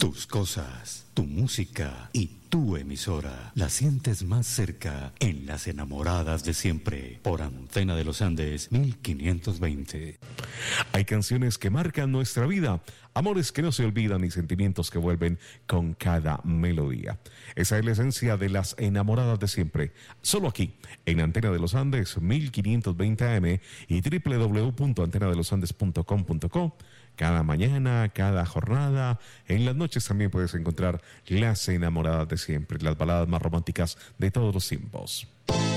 Tus cosas, tu música y tu emisora la sientes más cerca en Las Enamoradas de Siempre por Antena de los Andes 1520. Hay canciones que marcan nuestra vida, amores que no se olvidan y sentimientos que vuelven con cada melodía. Esa es la esencia de Las Enamoradas de Siempre, solo aquí en Antena de los Andes 1520 AM y www.antenadelosandes.com.co. Cada mañana, cada jornada, en las noches también puedes encontrar Las Enamoradas de Siempre, las baladas más románticas de todos los tiempos.